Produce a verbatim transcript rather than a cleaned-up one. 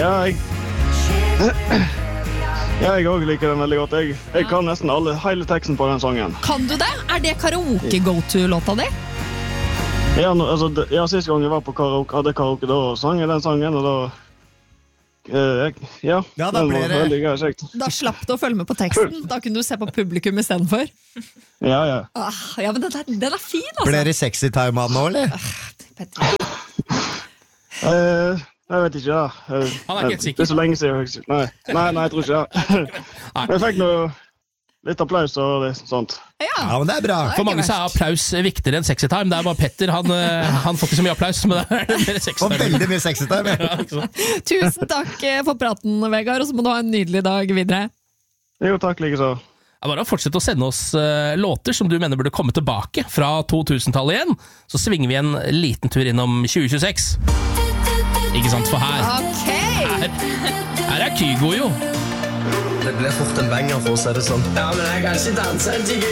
Ja, jeg... Ja, jeg også liker den veldig godt. Jeg, jeg kan nesten alle, hele teksten på den sangen. Kan du det? Er det karaoke-go-to-låta di? Ja, no, altså, det, ja, siste gang jeg var på karaoke, hadde karaoke, da sang jeg den sangen, og da... Uh, jeg, ja, ja, da den ble var det... veldig gøy, kjekt. Da slapp du å følge med på teksten. Da kunne du se på publikum i stedet for. Ja, ja. Ah, ja, men den er, den er fin, altså. Ble det sexy time av nå, eller? Petter. Uh, jeg vet ikke, ja. Uh, Han er ikke helt sikker. Det er så lenge siden. Jeg, nei, nei, nei, jeg tror ikke det. Ja. Jeg fikk noe, litt applaus og det, sånt. Ja. Ja, men det er bra. For mange så er applaus viktigere enn sexy time. Det er bare Petter, han, han får ikke så mye applaus, men det er mer sexy Og time. veldig mye sexy time. Ja. Tusen takk for praten, Vegard, og så må du ha en nydelig dag videre. Jo, takk, like så. Det er bare å fortsette å sende oss uh, låter som du mener burde komme tilbake fra to tusen-tallet igjen, så svinger vi en liten tur innom tjue tjueseks. Ikke sant, for her Ok! Her, her er Kygo jo. Det ble fort en banger, for å si det sånn. Ja, men jeg kan ikke danse en